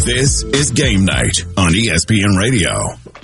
This is Game Night on ESPN Radio.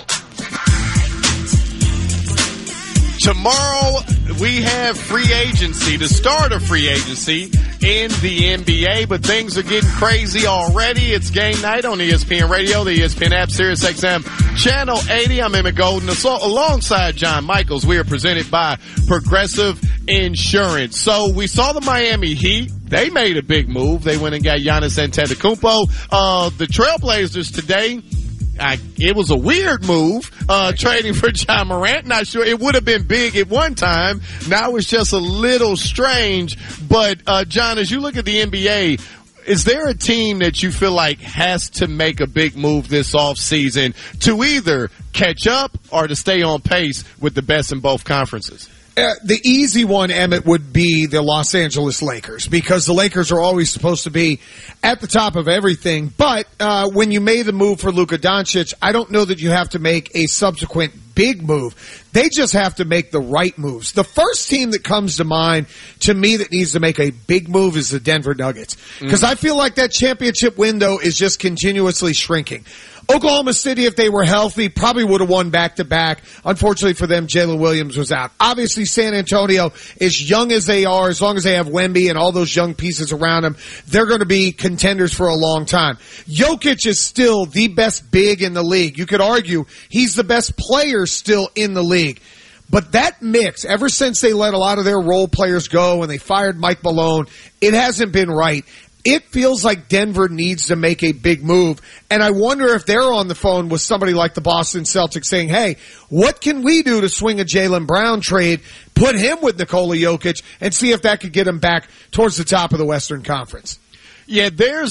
Tomorrow, we have free agency, the start of free agency in the NBA, but things are getting crazy already. It's Game Night on ESPN Radio, the ESPN app, Sirius XM, Channel 80. I'm Emmett Golden. Alongside John Michaels, we are presented by Progressive Insurance. So we saw the Miami Heat. They made a big move. They went and got Giannis Antetokounmpo. The Trailblazers today, it was a weird move, trading for Ja Morant. Not sure. It would have been big at one time. Now it's just a little strange. But, John, as you look at the NBA, is there a team that you feel like has to make a big move this offseason to either catch up or to stay on pace with the best in both conferences? The easy one, Emmett, would be the Los Angeles Lakers, because the Lakers are always supposed to be at the top of everything. But when you made the move for Luka Doncic, I don't know that you have to make a subsequent big move. They just have to make the right moves. The first team that comes to mind to me that needs to make a big move is the Denver Nuggets, because I feel like that championship window is just continuously shrinking. Oklahoma City, if they were healthy, probably would have won back-to-back. Unfortunately for them, Jalen Williams was out. Obviously, San Antonio, as young as they are, as long as they have Wemby and all those young pieces around them, they're going to be contenders for a long time. Jokic is still the best big in the league. You could argue he's the best player still in the league. But that mix, ever since they let a lot of their role players go and they fired Mike Malone, it hasn't been right. It feels like Denver needs to make a big move, and I wonder if they're on the phone with somebody like the Boston Celtics saying, hey, what can we do to swing a Jaylen Brown trade, put him with Nikola Jokic, and see if that could get him back towards the top of the Western Conference? Yeah, there's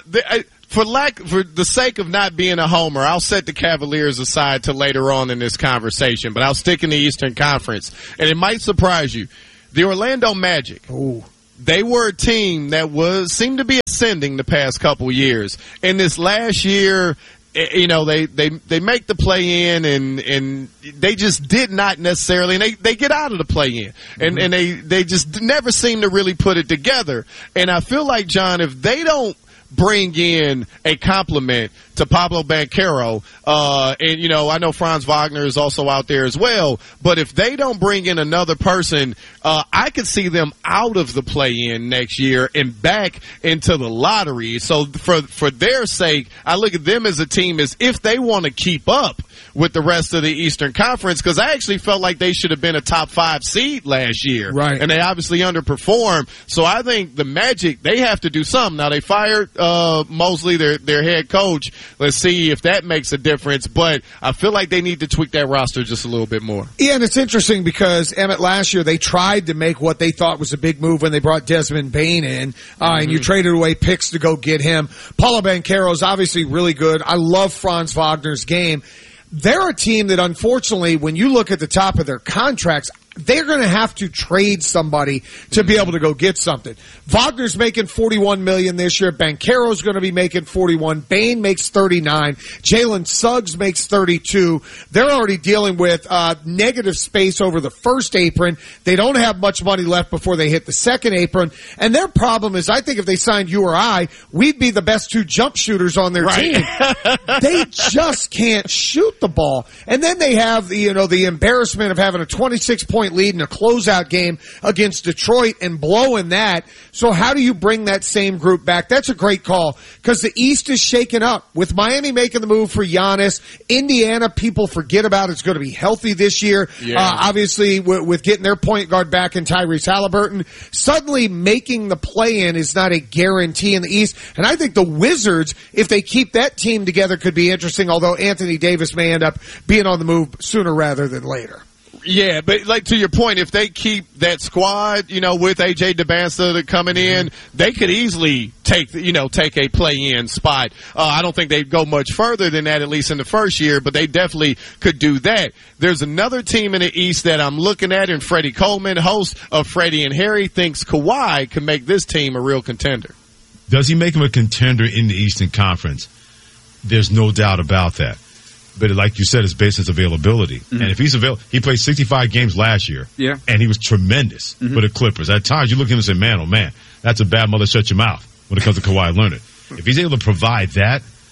for the sake of not being a homer, I'll set the Cavaliers aside till later on in this conversation, but I'll stick in the Eastern Conference, and it might surprise you. The Orlando Magic. Ooh. They were a team that seemed to be ascending the past couple years. And this last year, you know, they make the play-in and they just did not necessarily, and they get out of the play-in. And they just never seem to really put it together. And I feel like, John, if they don't bring in a compliment to Pablo Banchero, and, you know, I know Franz Wagner is also out there as well, but if they don't bring in another person, I could see them out of the play-in next year and back into the lottery. So for their sake, I look at them as a team as if they want to keep up with the rest of the Eastern Conference, because I actually felt like they should have been a top 5 seed last year. Right. And they obviously underperformed. So I think the Magic, they have to do something. Now, they fired Mosley, their head coach. Let's see if that makes a difference. But I feel like they need to tweak that roster just a little bit more. Yeah, and it's interesting because, Emmett, last year they tried to make what they thought was a big move when they brought Desmond Bane in, and you traded away picks to go get him. Paulo Banchero is obviously really good. I love Franz Wagner's game. They're a team that, unfortunately, when you look at the top of their contracts, they're going to have to trade somebody to be able to go get something. Wagner's making $41 million this year. Banchero's going to be making $41. Bane makes $39. Jalen Suggs makes $32. They're already dealing with negative space over the first apron. They don't have much money left before they hit the second apron. And their problem is, I think if they signed you or I, we'd be the best 2 jump shooters on their team. They just can't shoot the ball. And then they have the embarrassment of having a 26-point lead in a closeout game against Detroit and blowing that. So how do you bring that same group back? That's a great call, because the East is shaken up. With Miami making the move for Giannis, Indiana, people forget about, it's going to be healthy this year. Yeah. Obviously, with getting their point guard back in Tyrese Halliburton, suddenly making the play-in is not a guarantee in the East. And I think the Wizards, if they keep that team together, could be interesting, although Anthony Davis may end up being on the move sooner rather than later. Yeah, but like to your point, if they keep that squad, with A.J. Debinsta coming in, they could easily take a play-in spot. I don't think they'd go much further than that, at least in the first year, but they definitely could do that. There's another team in the East that I'm looking at, and Freddie Coleman, host of Freddie and Harry, thinks Kawhi can make this team a real contender. Does he make him a contender in the Eastern Conference? There's no doubt about that. But like you said, it's based on his availability. Mm-hmm. And if he's available, he played 65 games last year. Yeah. And he was tremendous for the Clippers. At times, you look at him and say, man, oh man, that's a bad mother shut your mouth when it comes to Kawhi Leonard. If he's able to provide that,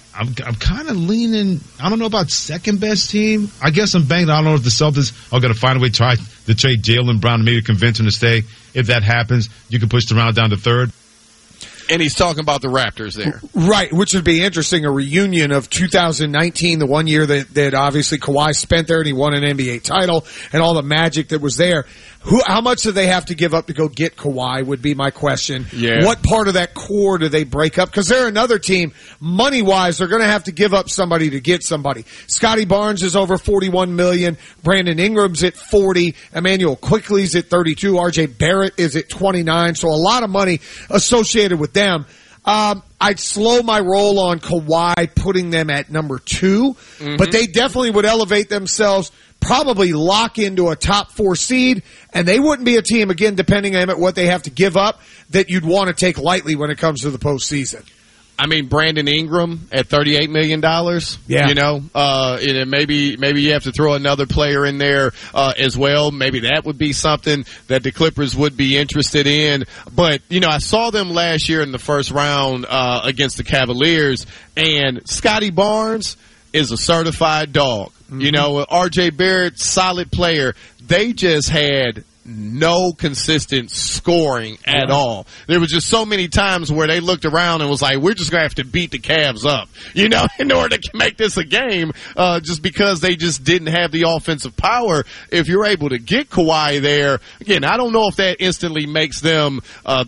I'm kind of leaning. I don't know about second best team. I guess I'm banged. I don't know if the Celtics are going to find a way to try to trade Jaylen Brown and maybe convince him to stay. If that happens, you can push the round down to third. And he's talking about the Raptors there. Right, which would be interesting, a reunion of 2019, the one year that obviously Kawhi spent there and he won an NBA title and all the magic that was there. How much do they have to give up to go get Kawhi would be my question. Yeah. What part of that core do they break up? Because they're another team, money-wise, they're going to have to give up somebody to get somebody. Scotty Barnes is over $41 million. Brandon Ingram's at $40. Emmanuel Quickley's at $32. RJ Barrett is at $29. So a lot of money associated with them. I'd slow my roll on Kawhi, putting them at number 2, but they definitely would elevate themselves, probably lock into a top 4 seed, and they wouldn't be a team, again, depending on what they have to give up, that you'd want to take lightly when it comes to the postseason. I mean, Brandon Ingram at $38 million. Yeah. You know, and maybe you have to throw another player in there, as well. Maybe that would be something that the Clippers would be interested in. But, you know, I saw them last year in the first round, against the Cavaliers, and Scotty Barnes is a certified dog. You know, RJ Barrett, solid player. They just had no consistent scoring at all. There was just so many times where they looked around and was like, we're just going to have to beat the Cavs up, you know, in order to make this a game, just because they just didn't have the offensive power. If you're able to get Kawhi there, again, I don't know if that instantly makes them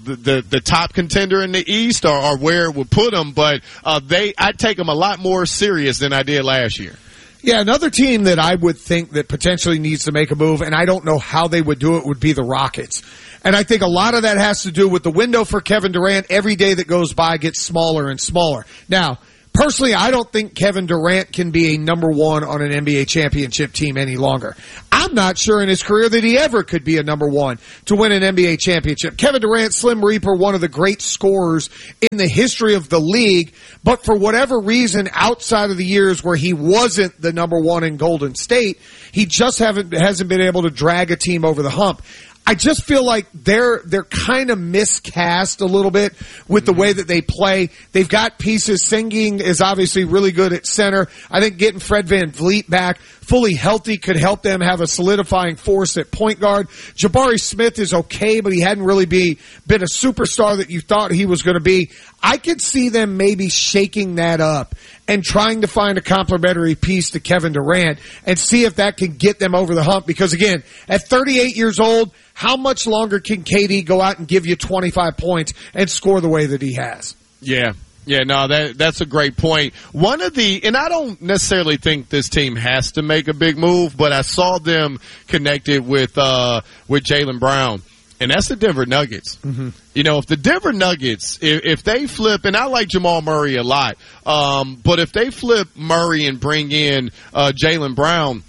the top contender in the East or where it would put them, but I'd take them a lot more serious than I did last year. Yeah, another team that I would think that potentially needs to make a move, and I don't know how they would do it, would be the Rockets. And I think a lot of that has to do with the window for Kevin Durant. Every day that goes by gets smaller and smaller. Now, personally, I don't think Kevin Durant can be a number 1 on an NBA championship team any longer. I'm not sure in his career that he ever could be a number 1 to win an NBA championship. Kevin Durant, Slim Reaper, one of the great scorers in the history of the league, but for whatever reason, outside of the years where he wasn't the number 1 in Golden State, he just hasn't been able to drag a team over the hump. I just feel like they're kind of miscast a little bit with the way that they play. They've got pieces. Sengun is obviously really good at center. I think getting Fred VanVleet back fully healthy could help them have a solidifying force at point guard. Jabari Smith is okay, but he hadn't really been a superstar that you thought he was going to be. I could see them maybe shaking that up and trying to find a complementary piece to Kevin Durant and see if that can get them over the hump. Because again, at 38 years old, how much longer can KD go out and give you 25 points and score the way that he has? Yeah. Yeah, no, that's a great point. And I don't necessarily think this team has to make a big move, but I saw them connected with Jaylen Brown. And that's the Denver Nuggets. You know, if the Denver Nuggets, if they flip, and I like Jamal Murray a lot, but if they flip Murray and bring in Jaylen Brown,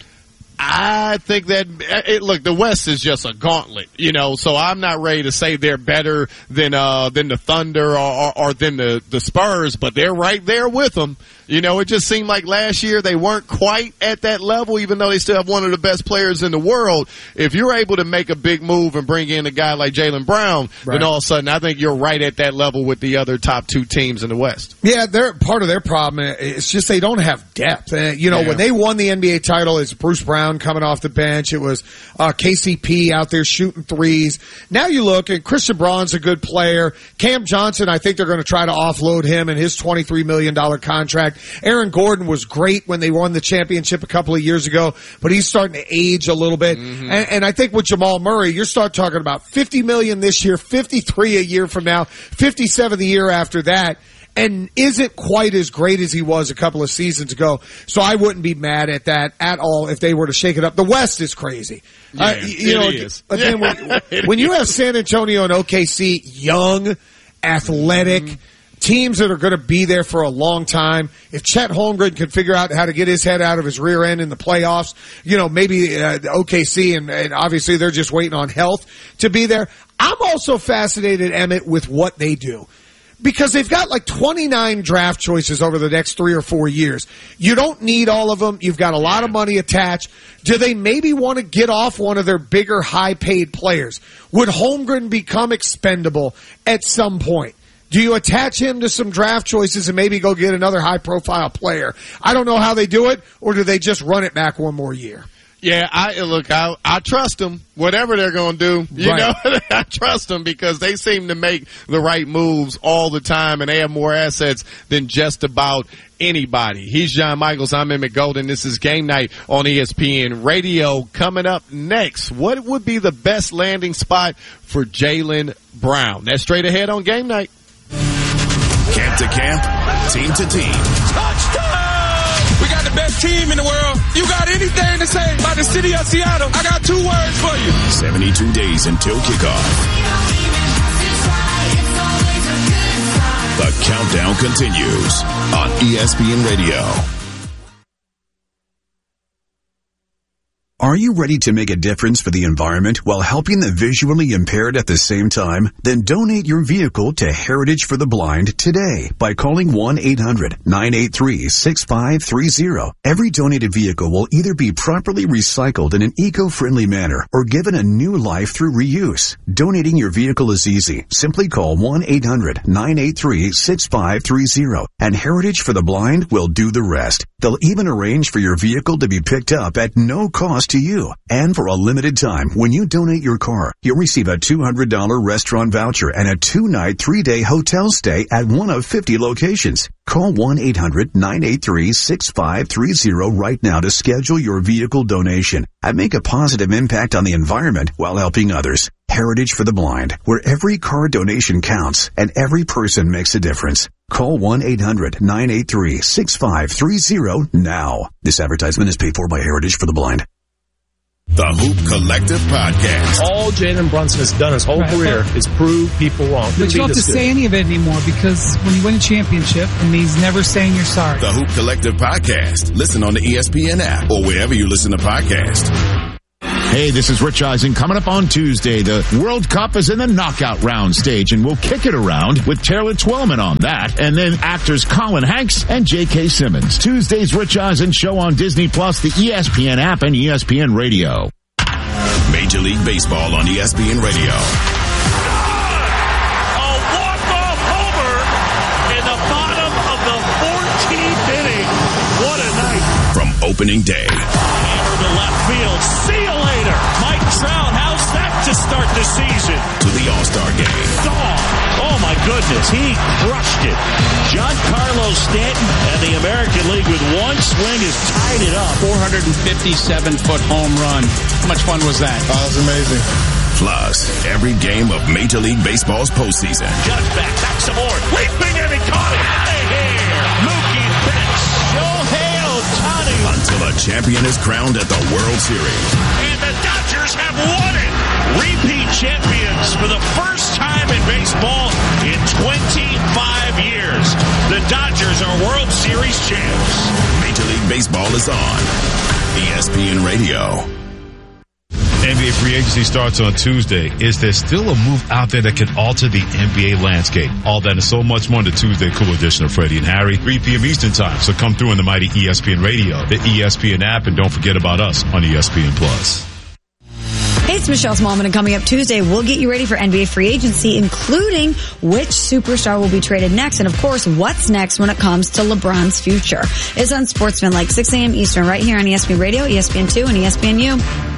I think that look, the West is just a gauntlet, you know. So I'm not ready to say they're better than the Thunder or than the Spurs, but they're right there with them. You know, it just seemed like last year they weren't quite at that level, even though they still have one of the best players in the world. If you're able to make a big move and bring in a guy like Jaylen Brown, then all of a sudden I think you're right at that level with the other top 2 teams in the West. Yeah, they're part of their problem. It's just they don't have depth. You know, when they won the NBA title, it's Bruce Brown coming off the bench. It was KCP out there shooting threes. Now you look, and Christian Braun's a good player. Cam Johnson, I think they're going to try to offload him and his $23 million contract. Aaron Gordon was great when they won the championship a couple of years ago, but he's starting to age a little bit. And I think with Jamal Murray, you start talking about $50 million this year, $53 a year from now, $57 the year after that, and isn't quite as great as he was a couple of seasons ago. So I wouldn't be mad at that at all if they were to shake it up. The West is crazy. Yeah, it is. Again, when you have San Antonio and OKC, young, athletic, teams that are going to be there for a long time. If Chet Holmgren can figure out how to get his head out of his rear end in the playoffs, you know, maybe OKC and obviously they're just waiting on health to be there. I'm also fascinated, Emmett, with what they do. Because they've got like 29 draft choices over the next 3 or 4 years. You don't need all of them. You've got a lot of money attached. Do they maybe want to get off one of their bigger, high-paid players? Would Holmgren become expendable at some point? Do you attach him to some draft choices and maybe go get another high-profile player? I don't know how they do it, or do they just run it back one more year? Yeah, I trust them. Whatever they're going to do, you know, I trust them because they seem to make the right moves all the time, and they have more assets than just about anybody. He's John Michaels. I'm Emmett Golden. This is Game Night on ESPN Radio. Coming up next, what would be the best landing spot for Jaylen Brown? That's straight ahead on Game Night. Camp to camp, team to team. Touchdown! We got the best team in the world. You got anything to say about the city of Seattle? I got 2 words for you. 72 days until kickoff. The countdown continues on ESPN Radio. Are you ready to make a difference for the environment while helping the visually impaired at the same time? Then donate your vehicle to Heritage for the Blind today by calling 1-800-983-6530. Every donated vehicle will either be properly recycled in an eco-friendly manner or given a new life through reuse. Donating your vehicle is easy. Simply call 1-800-983-6530 and Heritage for the Blind will do the rest. They'll even arrange for your vehicle to be picked up at no cost to you. And for a limited time, when you donate your car, you'll receive a $200 restaurant voucher and a 2-night, 3-day hotel stay at one of 50 locations. Call 1-800-983-6530 right now to schedule your vehicle donation and make a positive impact on the environment while helping others. Heritage for the Blind, where every car donation counts and every person makes a difference. Call 1-800-983-6530 now. This advertisement is paid for by Heritage for the Blind. The Hoop Collective Podcast. All Jalen Brunson has done his whole career is prove people wrong. But you don't have to say any of it anymore because when you win a championship, it means never saying you're sorry. The Hoop Collective Podcast. Listen on the ESPN app or wherever you listen to podcasts. Hey, this is Rich Eisen. Coming up on Tuesday, the World Cup is in the knockout round stage, and we'll kick it around with Taylor Twellman on that, and then actors Colin Hanks and J.K. Simmons. Tuesday's Rich Eisen Show on Disney+, the ESPN app, and ESPN Radio. Major League Baseball on ESPN Radio. A walk-off homer in the bottom of the 14th inning. What a night. From opening day. Hammer to left field. See you later. Mike Trout, how's that to start the season? To the All-Star Game. Oh my goodness, he crushed it. Giancarlo Stanton and the American League with one swing has tied it up. 457-foot home run. How much fun was that? Oh, it was amazing. Plus, every game of Major League Baseball's postseason. Judge back some more. Leaping and he caught it. Hey, here. Mookie Betts. Shohei Ohtani. Until a champion is crowned at the World Series. And the Dodgers have won it. Repeat champions for the first time in baseball in 25 years. The Dodgers are World Series champs. Major League Baseball is on ESPN Radio. NBA free agency starts on Tuesday. Is there still a move out there that can alter the NBA landscape? All that and so much more on the Tuesday Cool Edition of Freddie and Harry, 3 p.m. Eastern Time. So come through on the mighty ESPN Radio, the ESPN app, and don't forget about us on ESPN Plus. Hey, it's Michelle Smallman, and coming up Tuesday, we'll get you ready for NBA free agency, including which superstar will be traded next, and of course, what's next when it comes to LeBron's future. It's on Sportsman, like 6 a.m. Eastern, right here on ESPN Radio, ESPN2, and ESPNU.